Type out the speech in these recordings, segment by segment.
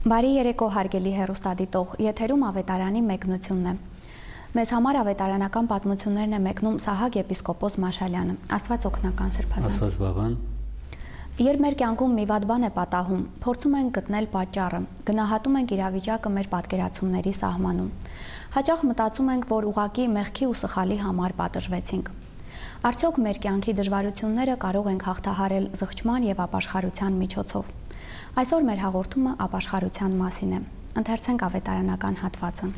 Բարի երեկո հարգելի հեռուստադիտող, եթերում ավետարանի մեկնությունն է։ Մեզ համար ավետարանական պատմություններն է մեկնում Սահակ եպիսկոպոս Մաշալյանը։ Աստված օգնական Սրբազան։ Աստված բավան։ Երբ մեր կյանքում մի վատ բան է պատահում, փորձում ենք գտնել պատճառը, գնահատում ենք իրավիճակը մեր պատկերացումների սահմանում։ Հաճախ մտածում ենք, որ ուղղակի մեղքի ու սխալի համար պատժվեցինք։ Արդյոք մեր կյանքի դժվարությունները կարող ենք հաղթահարել զղջման եւ ապաշխարության միջոցով։ Այսօր մեր հաղորդումը ապաշխարության մասին է։ Ընթերցենք ավետարանական հատվածը։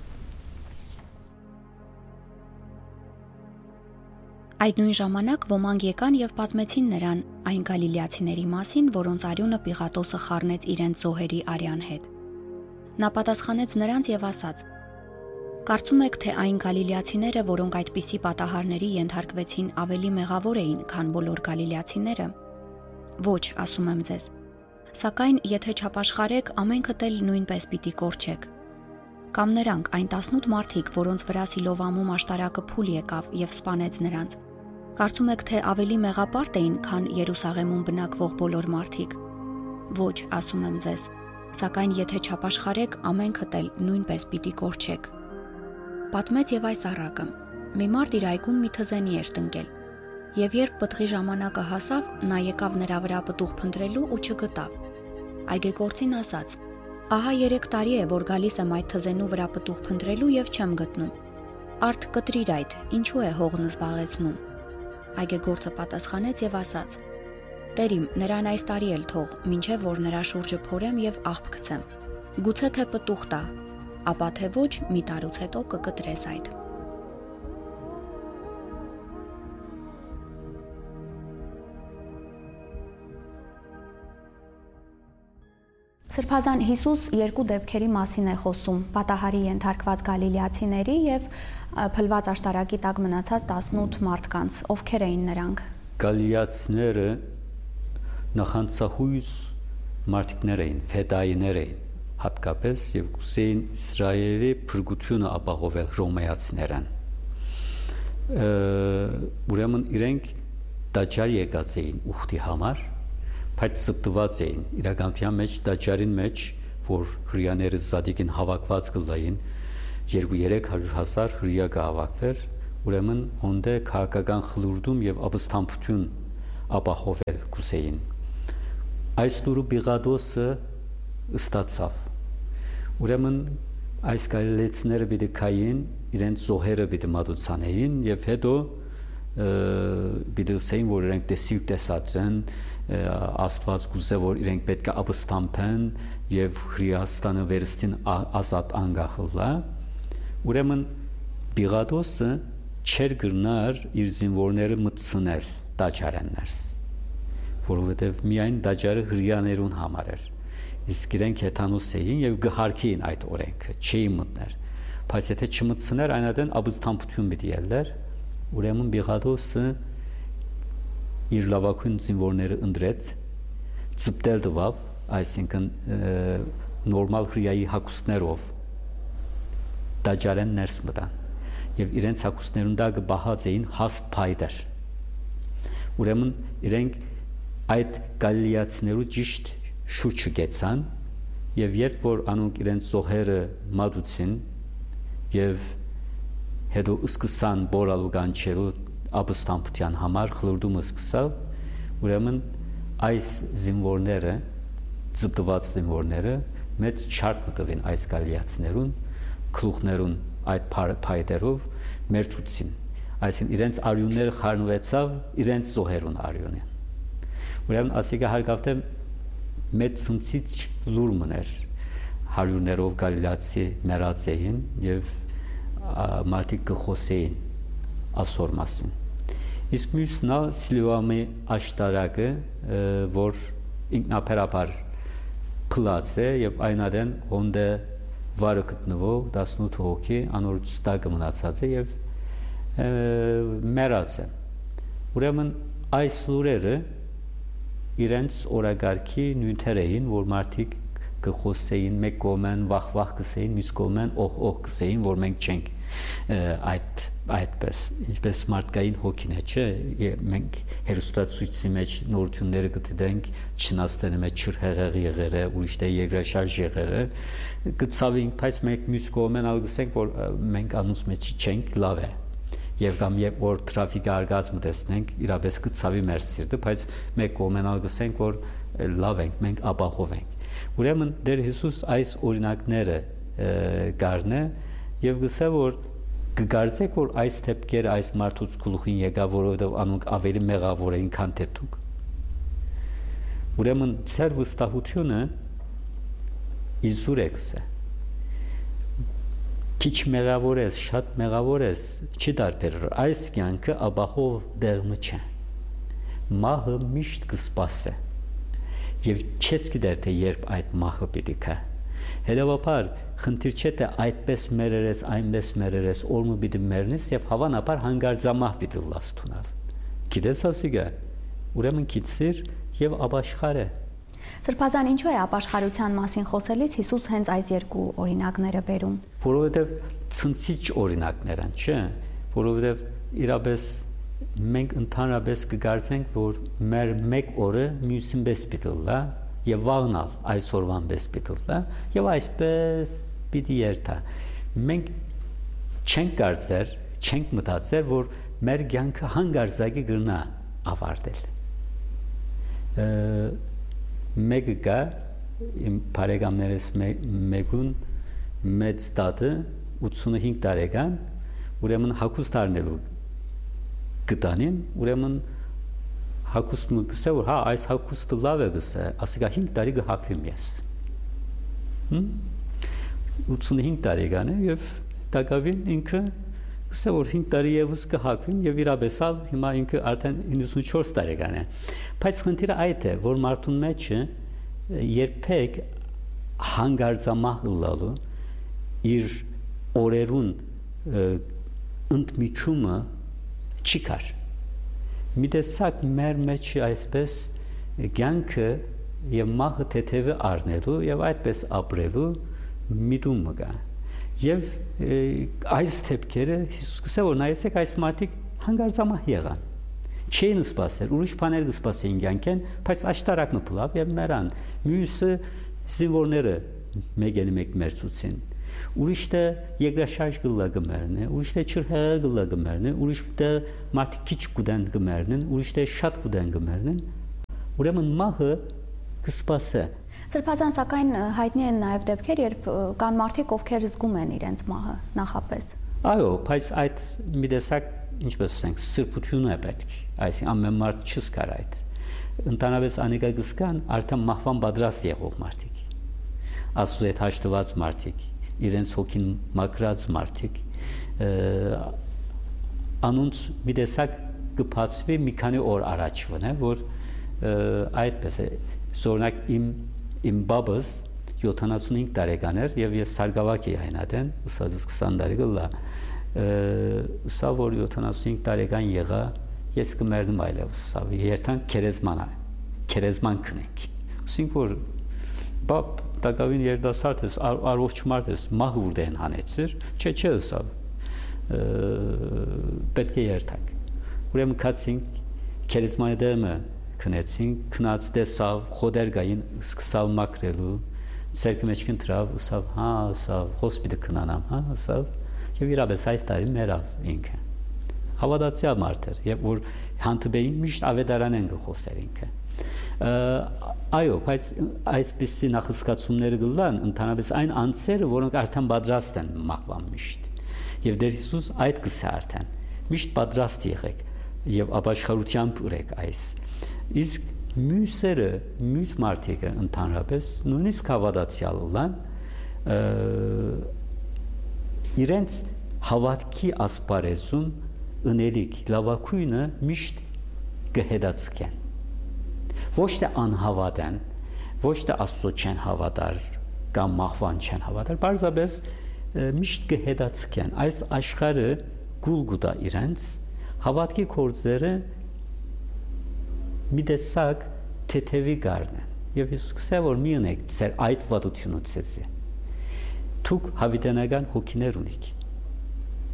Այդ նույն ժամանակ ոմանք եկան եւ պատմեցին նրան այն գալիլեացիների մասին, որոնց արյունը Պիղատոսը խառնեց իրենց զոհերի արյան հետ։ Նա պատասխանեց նրանց եւ ասաց. Կարծում եք, թե այն գալիլեացիները, որոնք այդպիսի պատահարների ենթարկվեցին, ավելի մեղավոր էին, քան բոլոր գալիլեացիները։ Ոչ, ասում եմ ձեզ։ Սակայն, եթե չապաշխարեք, ամենքդ էլ նույնպես պիտի կորչեք։ Կամ նրանք, այն 18 մարդիկ, որոնց վրա Սիլովամում աշտարակը փուլ եկավ եւ սպանեց նրանց։ Կարծում եք, թե ավելի մեղապարտ էին, քան Երուսաղեմում բնակվող բոլոր մարդիկ։ Ոչ, ասում եմ ձեզ։ Սակայն, եթե չապաշխարեք, ամենքդ էլ նույնպես պիտի կորչեք։ Պատմեց եւ այս առակը. մի մարդ իր այգում մի թզենի էր տնկել։ Եվ երբ պտղի ժամանակը հասավ, նա եկավ նրա վրա պտուղ փնտրելու ու չգտավ։ Այգեգործին ասաց. Ահա 3 տարի է, որ գալիս եմ այդ թզենու վրա պտուղ փնտրելու եւ չեմ գտնում։ Արդ կտրիր այդ, ինչու է հողն զբաղեցնում։ Այգեգործը պատասխանեց եւ ասաց. Տերիմ, նրան այս տարի էլ թող, մինչեւ որ նրա շուրջը փորեմ եւ աղբ գցեմ։ Գուցե թե պտուղ տա, ապա թե ոչ, մի տարուց հետո կկտրես այդ։ Սրբազան Հիսուս երկու դեպքերի մասին է խոսում՝ պատահարի ենթարկված գալիլեացիների եւ փլված աշտարակի տակ մնացած 18 մարդկանց, ովքեր էին նրանք։ Գալիլեացիները նախանցահույս մարդիկներ էին, ֆեդայիներ էին, հատկապես եւ կուսեին Իսրայելի փրկությունը ապահովել հռոմեացիներն։ Ուրեմն իրենք տաճար եկած էին ուխտի համար, բայց սպտված էին իրականության մեջ տաճարին մեջ, որ հրեաները զադիկին հավաքված կլային 200-300,000 հրեա կհավաքվեր, ուրեմն հոնդե քաղաքական խլուրդում եւ ապստամբություն ապահովել կուսեին։ Այս լուրը Պիղատոսը ստացավ։ Ուրեմն այս գալիլեացիները պիտի կային, իրենց զոհերը պիտի մատուցանեին եւ հետո պիտի ասեին, որ իրենք տեսիք տեսած են, Աստված կուզե, որ իրենք պետք է ապստամբեն եւ Հրեաստանը վերստին ազատ անգախլա։ Ուրեմն Պիղատոսը չեր գրնար իր զինվորները մտցնել տաճարեն ներս, որովհետեւ միայն տաճարը հրեաներուն համար էր։ Իսկ իրենք հեթանոս էին եւ գհարքեին այդ օրենքը, չէին մտներ։ Բայց եթե չմտցներ, այնադեն ապստամբություն պիտի ելներ, ուրեմն Պիղատոսը իր լավագույն զինվորները ընդրեց, ծպտել տվավ, այսինքն նորմալ հրեայի հագուստներով տաճարեն ներս մտան եւ իրենց հագուստներուն դակը բահած էին հաստ փայտեր։ Ուրեմն իրենք այդ գալիլեացիներու ճիշտ շուրջը գեցան եւ երբ որ անոնք իրենց զոհերը մատուցին եւ հետո սկսան բորալու կանչելու ապստամբության համար խլուրդումը սկսավ, ուրեմն այս զինվորները, ծպտված զինվորները մեծ չարք մտվին այս գալիլեացիներուն, գլուխներուն այդ փայտերով մերթուցին, այսինքն իրենց արյունները խառնվեցավ իրենց զոհերուն արյունը։ Ուրեմն ասիկա հարգավտե մեծ ցնցիչ լուր մներ, հարյուրներով գալիլեացի մեռած էին եւ մարդիկ կխոսեին ասոր մասին։ Իսկ մյուսն է Սիլովամի աշտարակը, որ ինքնաբերաբար փլած է եւ այնադեն հոնդե վարը գտնվող 18 հոգի անորոց տակը մնացած է եւ մեռած է։ Ուրեմն այս լուրերը իրենց օրագարկի նյութեր էին, որ մարդիկ կխոսեին, մեկ կողմեն վախ կսեին, մյուս կողմեն օհ կսեին, որ մենք չենք այդպես ինչպես մարդկային հոգին է, չէ, մենք հերոստացույցի մեջ նորությունները գտենք չնաստանի մեջ չրհեղեղ եղերը, ուրիշտե երկրաշարժ եղերը, գծավին, բայց մենք մյուս կողմեն ալգսենք, որ մենք անուց մեջ չենք, լավ է։ Եվ կամ երբ որ տրաֆիկը արգածը տեսնենք, իրապես գծավի մեր սիրտը, բայց մեկ կողմեն ալգսենք, որ լավ ենք, մենք ապահով ենք։ Ուրեմն Տեր Հիսուս այս օրինակները գարնե եւ գսե որ կգարձեք որ այս թեփքերը այս մարդուց գլուխին եկավ որովհետեւ անոնք ավելի մեղավոր էին քան թե դուք ուրեմն ծեր վստահությունը իզուր եկսե քիչ մեղավոր ես շատ մեղավոր ես չի դարբեր այս կյանքը ապահով դերմը չէ մահը միշտ կսպասե եւ չես գիտեր թե երբ այդ մահը պիտի գա Հետևաբար խնդիր չէ թե այդպես մերերես, այնպես մերերես, օրմը պիտի մերնես եւ հավանաբար հանգարձամահ պիտի լաստունալ։ Գիտես ասիգա, ուրեմն քիծիր եւ ապաշխար է։ Սրբազան ինչու է ապաշխարության մասին խոսելիս Հիսուս հենց այս երկու օրինակները բերում։ Որովհետեւ ցնցիչ օրինակներ են, չէ՞, որովհետեւ իրապես մենք ընդհանրապես կգործենք, որ մեր մեկ օրը մյուսին պես պիտի լա եւ վաղնալ այսօրվան պես պիտի լա եւ այսպես պիտի երթա մենք չենք կարծեր չենք մտածեր որ մեր կյանքը հանգարձակի գրնա ավարտել մեկը կա իմ բարեկամներս մեկուն մեծ տատը 85 տարեկան ուրեմն հագուստ առնելու գտանին ուրեմն հակուստը գսե որ հա այս հակուստը լավ է գսե ասիկա 5 տարի գհակվիմ ես 85 տարեկան է եւ դակավին ինքը գսե որ 5 տարի եւս գհակվիմ եւ իրաբեսալ հիմա ինքը արդեն 94 տարեկան է բայց խնդիրը այդ է որ մարդուն մեջը երբեք հանգարձամահ լալու իր օրերուն ընդմիջումը չի կար մի տեսակ մեր մեջ այսպես կյանքը եւ մահը թեթևը առնելու եւ այդպես ապրելու միտումը կա եւ այս թեփքերը Հիսուսը որ նայեցեք այս մարդիկ հանգարձամահ եղան չէին սպասել ուրիշ բաներ կսպասեին կյանքեն բայց աշտարակը փլավ եւ նրան մյուսը զինվորները մեկ մերցուցին ուրիշտե երկրաշարժ գլագմերն է ուրիշտե չրհեղը գլագմերն է ուրիշտե մարդիկ քիչ կուդեն գմերն են ուրիշտե շատ կուդեն գմերն են ուրեմն մահը կսպասե Սրբազան սակայն հայտնի են նաև դեպքեր երբ կան մարդիկ ովքեր զգում են իրենց մահը նախապես այո բայց այդ մի տեսակ ինչպես ասենք սրբություն է պետք այսինքն ամեն մարդ չսկար այդ ընդհանրապես անիկա գսկան արդեն մահվան պատրաստ եղող մարդիկ ասուս այդ հաշտված մարդիկ իրենց հոգին մակրած մարդիկ անոնց մի տեսակ կփածվի մի քանի օր առաջվն է որ այդպես է օրինակ իմ բաբս 75 տարեկան էր եւ ես Սարգսակի այնադեն ըսած 20 տարի գլա սա որ 75 տարեկան եղա ես կմերնում այլևս սա երթան քերեզման քնենք ասենք որ բաբ տակավին երդասարդ ես առողջ մարդ ես մահ ուրդեն հանեցիր չէ սա պետք է երթանք ուրեմն կացինք քերեզմանի դեմը քնեցինք քնած տեսավ խոդերգային սկսավ մակրելու ցերկի մեջ կընտրավ ուսավ հա սա հոսպիտալ քնանամ հա սա եւ իրապես այս տարի մերավ ինքը հավատացյալ մարդ էր եւ որ հանդիպեին միշտ ավետարան են խոսեր ինքը այո բայց այսպիսի նախասկացումները գլան ընդհանրապես այն անձերը որոնք արդեն պատրաստ են մահվան միշտ եւ Տեր Հիսուս այդ կսե արդեն միշտ պատրաստ եղեք եւ ապաշխարությամբ ուրեք այս իսկ մյուս մարդիկը ընդհանրապես նույնիսկ հավատացյալ լան իրենց հավատքի ասպարեզում ընելիք լավակույնը միշտ կհետացկեն ոչ թե անհավատ են ոչ թե Աստծո չեն հավատար կամ մահվան չեն հավատար բարձրապես միշտ կհետացկեն այս աշխարհը գուլ գուտա իրենց հավատքի կորձերը մի տեսակ թեթևի գարն են եւ Հիսուս ասա որ մի ունեք ծեր այդ վատությունը ցեզի դուք հավիտենական հոգիներ ունիք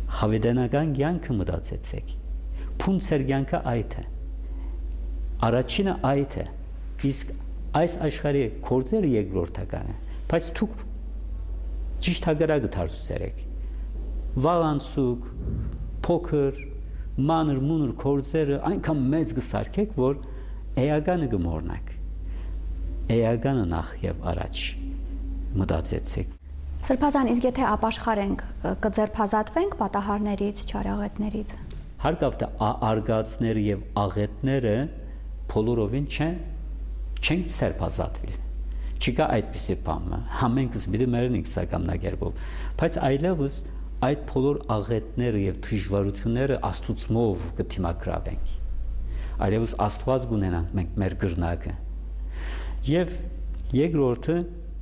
հավիտենական կյանքը մտածեցեք։ Փունցեր կյանքը այդ է։ Առաջինը այդ է։ Իսկ այս աշխարհի գործերը երկրորդական է։ Բայց դուք ճիշտ հագարակը դարձրեք։ Վաղանցուկ, փոքր, մանր մունր գործերը այնքան մեծ կսարքեք, որ էականը կմոռնաք։ Էականը նախ եւ առաջ մտածեցեք։ Սրբազան, իսկ եթե ապաշխարենք, կձերբազատվենք պատահարներից, չարաղետներից։ Հարկավ արգածները եւ աղետները բոլորովին չեն ձերբազատվել։ Չկա այդպիսի բան։ Համենքս մի մերնիկ սակամնագերբով, բայց այլևս այդ բոլոր աղետները եւ դժվարությունները Աստծուով կդիմակրավենք։ Այլևս Աստված կունենանք մենք մեր գրնակը։ Եվ երկրորդը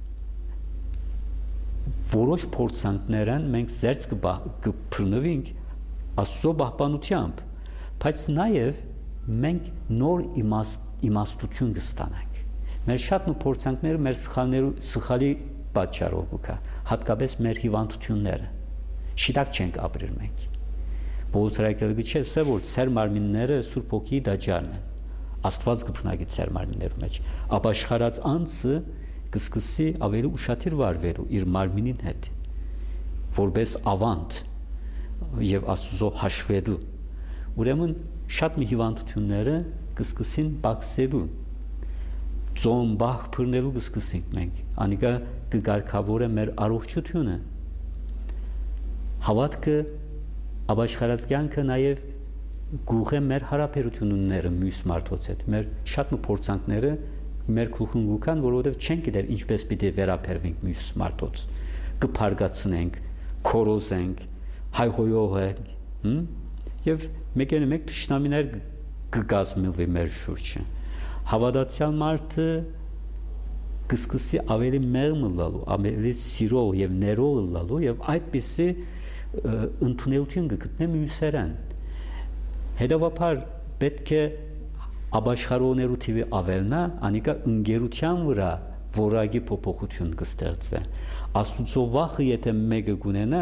որոշ փորձանքներն մենք զերծ կփրնվենք Աստծո պահպանությամբ, բայց նաև մենք նոր իմաստություն կստանանք։ Մեր շատ նույն փորձանքները մեր սխալի պատճառով կա, հատկապես մեր հիվանդությունները։ Շիտակ չենք ապրել մենք։ Բողոքարակելը չէ, որ ծեր մարմինները Սուրբ Հոգի դաջարն են։ Աստված կփնագի ծեր մարմիններու մեջ։ Ապաշխարած անձը կսկսի ավելի ուշադիր վարվելու իր մարմինին հետ, որպես ավանդ եւ Աստծո հաշվելու։ Ուրեմն շատ մի հիվանդությունները կսկսին բացելու, ծոմ բախ բռնելու կսկսենք մենք։ Անիկա կգարկավորե մեր առողջությունը։ Հավատքը, ապաշխարած կյանքը նաև գուղե մեր հարաբերությունները մյուս մարդոց հետ։ Մեր շատ մի փորձանքները մեր քուխունգուքան, որովհետև չենք գիտեր ինչպես պիտի վերաբերվենք մյուս մարդոց։ Կփարգացնենք, քորոզենք, հայհոյողենք, եւ մեկ թշնամիներ կգազմվի մեր շուրջը։ Հավատացյալ մարդը կսկսի ավելի մեղմ լալու, ավելի սիրող եւ ներող լալու եւ այդպիսի ընդունելություն կգտնի մյուսերան։ Հետևաբար պետք է ապաշխարողներու թիվը ավելնա, անիկա ընկերության վրա որակի փոփոխություն կստեղծի։ Աստուծո վախը եթե մեկը գունենա,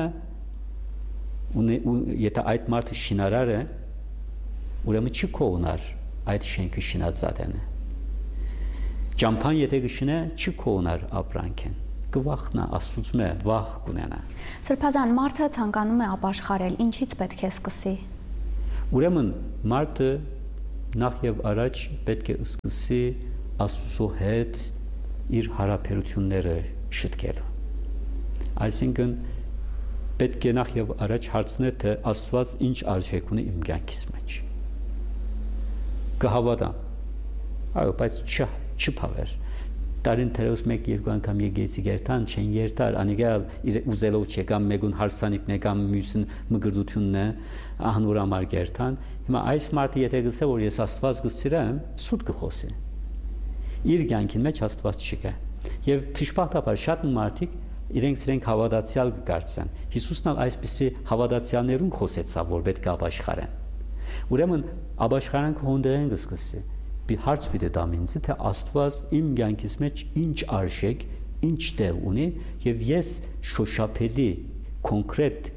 եթե այդ մարդը շինարար է, ուրեմն չի կողնար այդ շենքը շինածատեն։ Ճամփան եթե կշինե, չի կողնար ապրանքեն։ Կվախնա Աստուծո վախ կունենա։ Սրբազան, մարդը ցանկանում է ապաշխարել, ինչից պետք է սկսի։ Ուրեմն մարդը նախ եւ առաջ պետք է սկսի Աստծո հետ իր հարաբերությունները շտկել։ Այսինքն պետք է նախ եւ առաջ հարցնել, թե Աստված ինչ արժեք ունի իմ կյանքիս մեջ։ Կհավատամ։ Այո, բայց չփավեր։ Տարին թերևս 1-2 անգամ եկեցի գերտան, չեն երթար, անիկալ ուզելով չեկամ մեկուն հարսանիքն եկամ մյուսին մգրդությունն է, անոր համար գերտան։ Հիմա այս մարդը եթե գսե որ ես Աստված գսիրեմ, սուտ կխոսի։ Իր կյանքին մեջ Աստված չկա։ Եվ դժբախտաբար շատ մարդիկ իրենք հավատացյալ կկարծեն։ Հիսուսն ալ այսպիսի հավատացյալներուն խոսեցավ, որ պետք է ապաշխարեն։ Ուրեմն ապաշխարանքը հոնդերեն կսկսի։ Հարց պիտի տամ ինձ, թե Աստված իմ կյանքիս մեջ ինչ արժեք, ինչ տեղ ունի եւ ես շոշափելի կոնկրետ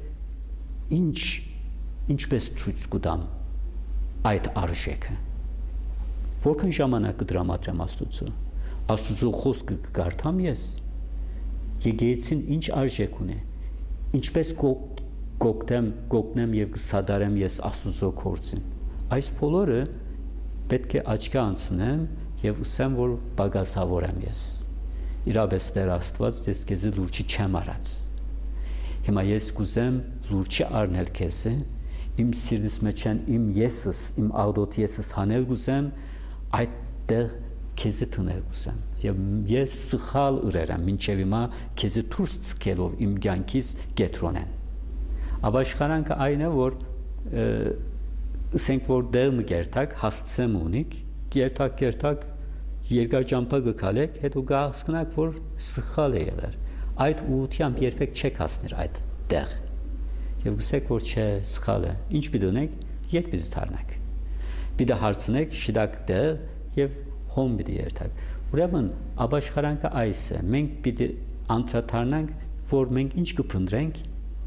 ինչպես ցույց կտամ այդ արժեքը։ Որքան ժամանակ կդրամատրեմ Աստծո խոսքը կկարդամ ես։ Եկեղեցին ինչ արժեք ունի, ինչպես գոգնեմ եւ կսադարեմ ես Աստծո գործին։ Այս բոլորը պետք է աչքի անցնեմ եւ ասեմ, որ բագասավոր եմ ես։ Իրապես Տեր Աստված, ես քեզ լուրջ չեմ արած։ Հիմա ես կուզեմ լուրջ առնել քեզ, իմ սիրտիս մեջ իմ եսս, իմ աղդոտ եսս հանել կուզեմ, այդտեղ քեզ թնել կուզեմ։ Եվ ես սխալ ուրերեմ, մինչև հիմա քեզ դուրս ցկելով իմ կյանքից կետրոնեն։ Ապաշխարանքը այն է, որ ասենք որ դեր մգերտակ հասցեմ ունիք, գերտակ երկար ճամփա գկալեք, հետո գահսկնակ որ սխալ է եղել։ Այդ ուությամբ երբեք չեք հասներ այդ տեղ։ Եվ գսեք որ չէ, սխալ է։ Ինչ պիտի ունեք, ետ պիտի դառնաք։ Պիտի հարցնեք շիդակ տեղ եւ հոմ պիտի երթակ։ Ուրեմն ապաշխարանքը այս է։ Մենք պիտի անդրադառնանք, որ մենք ինչ կփնտրենք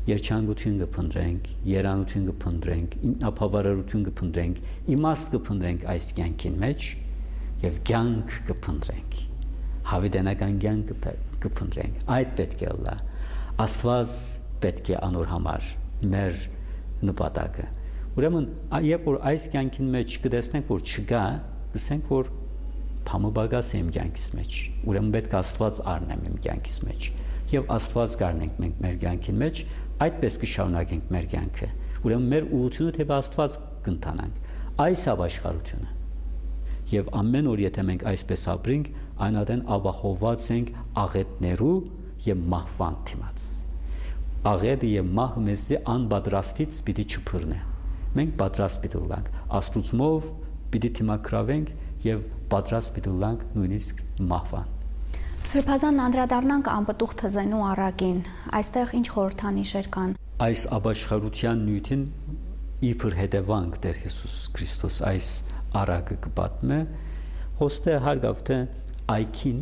երջանկություն կփնտրենք, երանություն կփնտրենք, ինքնաբավարարություն կփնտրենք, իմաստ կփնտրենք այս կյանքին մեջ եւ կյանք կփնտրենք, հավիտենական կյանք կփնտրենք։ Այդ պետք է լա։ Աստված պետք է անոր համար մեր նպատակը։ Ուրեմն, երբ որ այս կյանքին մեջ կտեսնենք, որ չկա, կսենք, որ փամը բագաս է իմ կյանքից մեջ։ Ուրեմն պետք է Աստված առնեմ իմ կյանքից մեջ։ Եվ Աստված գարնենք մենք մեր կյանքին մեջ, այդպես կշարունակենք մեր կյանքը։ Ուրեմն մեր ուղղությունը թե Աստված կընթանանք։ Այս ապաշխարությունը։ Եվ ամեն օր եթե մենք այսպես ապրենք, այնադեն ապահովված ենք աղետներու եւ մահվան դիմաց։ Աղետը եւ մահը մեզ անպատրաստից պիտի չփռնե։ Մենք պատրաստ պիտի լինենք, Աստուծմով պիտի դիմակրավենք եւ պատրաստ պիտի լինենք նույնիսկ մահվան։ Սրբազան անդրադառնանք անպտուղ թզենու առակին, այստեղ ինչ խորհրդանիշեր կան։ Այս ապաշխարության նյութին իբր հետևանք Տեր Հիսուս Քրիստոս այս առակը կպատմե, հոստե հարգավ թե այքին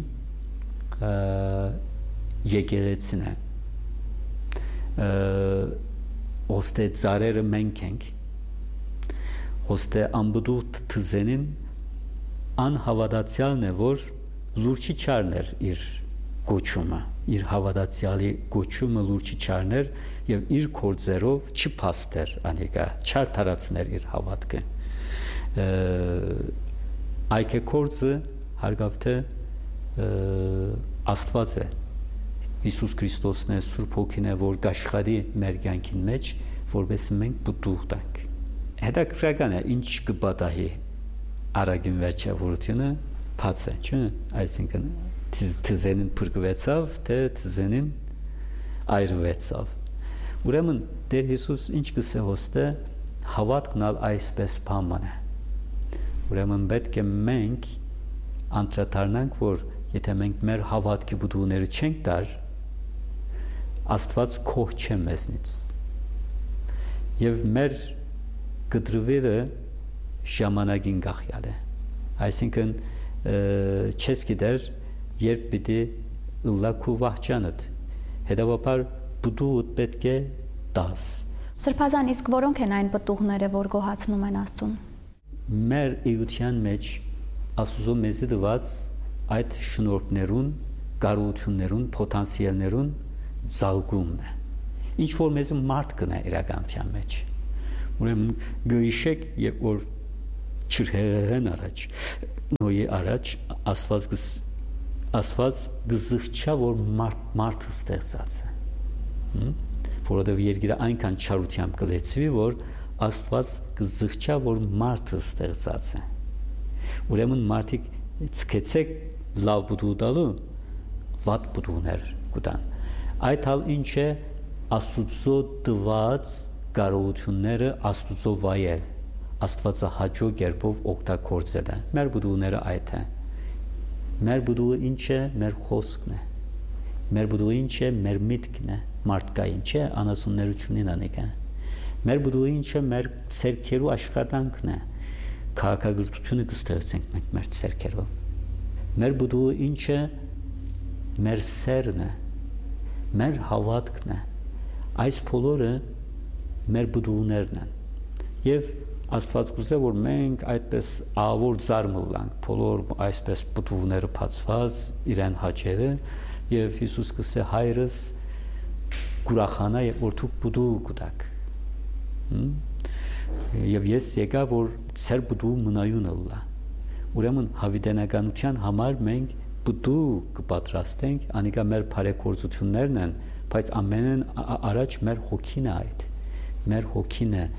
եկեղեցին է, հոստե ծարերը մենք ենք, հոստե անպտուղ թզենին անհավատացյալն է, որ լուրջի չարներ իր գոչումը, իր հավատացյալի գոչումը լուրջի չարներ եւ իր կորձերով չփաստեր անիկա, չարթարացներ իր հավատքը։ Այքե կորձը հարգավ թե Աստված է, Հիսուս Քրիստոսն է, Սուրբ Հոգին է, որ գաշխարի մեր կյանքին մեջ, որովհետեւ մենք պտուղ տանք։ Հետաքրքրական է, ինչ կպատահի առագին վերջավորությունը բաց է, չէ՞, այսինքն թզենին փրկվեցավ, թե թզենին այրվեցավ։ Ուրեմն Տեր Հիսուս ինչ կսե հոստե հավատքն ալ այսպես բան է։ Ուրեմն պետք է մենք անդրադառնանք, որ եթե մենք մեր հավատքի բուդուները չենք տար, Աստված քոհ չէ մեզնից։ Եվ մեր գդրվերը ժամանակին գախյալ է։ Այսինքն չես գիտեր երբ պիտի ըլլակու վահճանդ, հետևաբար բուդուդ պետք է տաս։ Սրբազան, իսկ որոնք են այն պտուղները, որ գոհացնում են Աստծուն։ Մեր էության մեջ Աստուծո մեզի դված այդ շնորհներուն, կարողություններուն, պոտենցիալներուն զարգումն է։ Ինչ որ մեզ մարդ կնա իրականության մեջ։ Ուրեմն գույշեք, երբ որ չրհեղեն առաջ, նոյի առաջ Աստված գզղչա, որ մարդը ստեղծած է։ Որովհետև երկիրը այնքան չարությամբ կլեցվի, որ Աստված գզղչա, որ մարդը ստեղծած է։ Ուրեմն մարդիկ ցկեցեք լավ բուդու տալու, վատ բուդուներ կտան։ Այդ հալ ինչ է Աստուծո տված կարողությունները Աստուծո վայել, Աստվածահաճո կերպով օգտագործելը։ Մեր բուդուները այդ է։ Մեր բուդուը ինչ է, մեր խոսքն է։ Մեր բուդուը ինչ է, մեր միտքն է, մարդկային չէ, անասուններությունին անիկա։ Մեր բուդուը ինչ է, մեր ցերքերու աշխատանքն է։ Քաղաքագրությունը կստեղծենք մենք մեր ցերքերով։ Մեր բուդուը ինչ է, մեր սերն է, մեր հավատքն է։ Այս բոլորը մեր բուդուներն են։ Եվ Աստված կուզե, որ մենք այդպես ավոր զարմլանք, բոլոր այսպես բուդուները բացված իրեն հաճերը, եւ Հիսուս կսե հայրս կուրախանա, որ դուք բուդու կուտակ։ Եվ ես եկա, որ ծեր բուդու մնայունը լա։ Ուրեմն հավիտենականության համար մենք բուդու կպատրաստենք, անիկա մեր բարեգործություններն են, բայց ամենն առաջ մեր հոգին է այդ։ Մեր հոգին է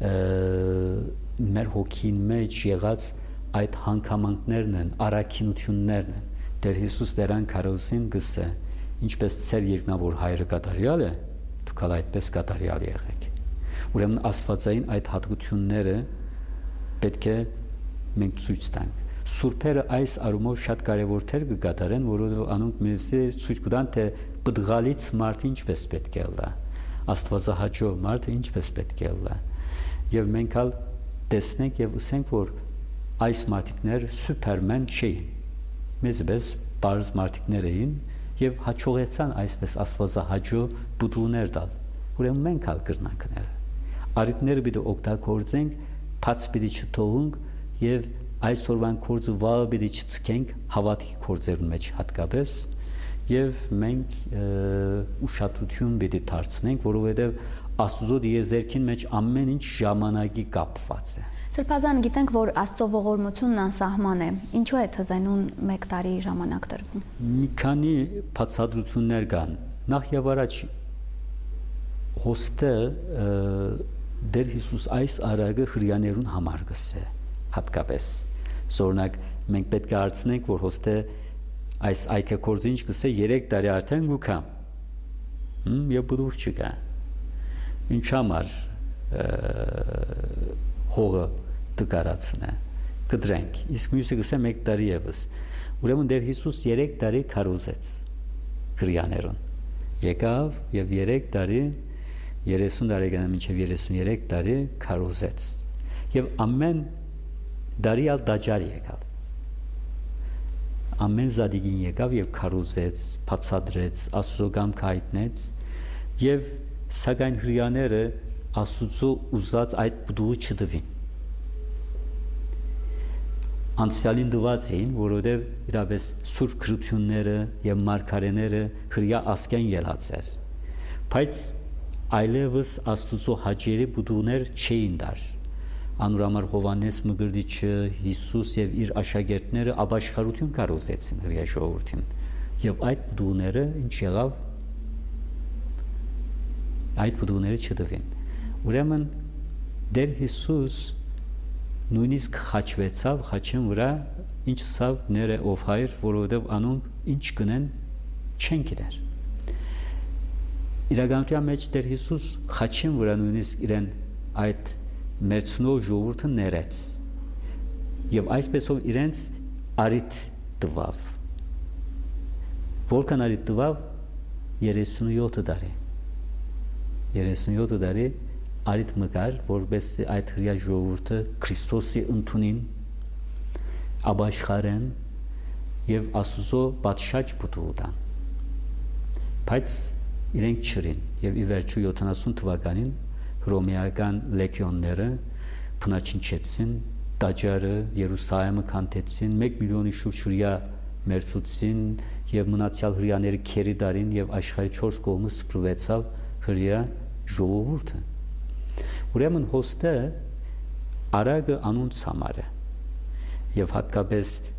մեր հոգին մեջ եղած այդ հանգամանքներն են, առաքինություններն են։ Տեր Հիսուս դերան քարոզին գսե, ինչպես ծեր երկնավոր հայրը կատարյալ է, դուք ալ այդպես կատարյալ եղեք։ Ուրեմն աստվածային այդ հատկությունները պետք է մենք ցույց տանք։ Սուրբերը այս առումով շատ կարևոր թեր կկատարեն, որովհետև անոնք մեզ ցույց կտան, թե բդղալից մարդը ինչպես պետք է լա, աստվածահաճո մարդը ինչպես պետք է լա։ Եվ մենք ալ տեսնենք եւ ասենք, որ այս մարդիկներ սուպերմեն չէին, մեզպես բարձ մարդիկներ էին եւ հաջողեցան այսպես աստվածահաճո բուդուներ տալ։ ուրեմն մենք ալ կրնանքներ արիտները պիտի օգտագործենք բաց պիտի չթողենք եւ այսօրվան կորձը վաղը պիտի չցկենք հավատքի կորձերուն մեջ հատկապես եւ մենք ուշադրություն պիտի դարձնենք որովհետեւ Աստծո դիեզերքին մեջ ամեն ինչ ժամանակի կապված է Սրբազան գիտենք որ Աստծո ողորմությունն անսահման է ինչու է թզենուն 1 տարի ժամանակ տրվում Մի քանի բացատրություններ կան նախ եւ առաջ հոստը Դեր Հիսուս այս արագը հրյաներուն համար գսե հատկապես Սորնակ մենք պետք է հարցնենք որ հոստը այս այգեքորձը ինչ գսե 3 տարի արդեն գուքամ եւ բուդուր չկա Ինչ համար հողը դկարացնե կդրենք իսկ մյուսը գսե 1 տարի եւս ուրեմն Դեր Հիսուս 3 տարի քարոզեց հրյաներուն եկավ եւ 3 տարի 30 տարեկանը մինչև 33 տարի քարոզեց եւ ամեն դարի ալ դաջար եկավ ամեն զադիգին եկավ եւ քարոզեց բացադրեց Աստծո կամքը հայտնեց եւ սակայն հրյաները Աստծո ուզած այդ բդուղը չդվին անցյալին դված էին որովհետեւ իրապես սուրբ քրությունները եւ մարգարեները հրյա ասկյան ելած էր բայց այլևս Աստծո հաճելի բդուղներ չէին դար անուրամար Հովանես Մգրդիչը Հիսուս եւ իր աշակերտները ապաշխարություն կարողացեցին հրյա ժողովրդին եւ այդ բդուղները ինչ եղավ այդ բդուղները չդվին ուրեմն Դեր Հիսուս նույնիսկ խաչվեցավ խաչեն վրա ինչ սավ ները ով հայր որովհետեւ անուն ինչ կնեն չեն գիտեր իրականության մեջ Դեր Հիսուս խաչեն վրա նույնիսկ իրեն այդ մերցնող ժողովուրդը ներեց եւ այսպեսով իրենց արիտ տվավ որքան արիտ տվավ 37 տարի 37 տարի արիտ մգար որպես այդ հրյա ժողովուրդը Քրիստոսի ընդունին ապաշխարեն եւ Աստծո պատշաճ բուդուդան բայց իրենք չրին եւ ի վերջո 70 թվականին հռոմեական լեգիոնները փնաչնչեցին տաճարը Երուսաղեմը քանդեցին 1 միլիոնի շուրջ հրյա մերցուցին եւ մնացյալ հրյաները քերի դարին եւ աշխարհի 4 կողմը սփռվեցավ հրյա ժողովուրդը ուրեմն հոստը արագը անոնց համար է եւ հատկապես